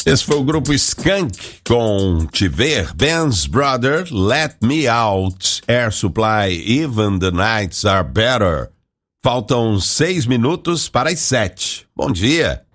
Esse foi o grupo Skank com Te Ver, Ben's Brother, Let Me Out, Air Supply, Even the Nights Are Better. Faltam 6 minutos para as 7. Bom dia.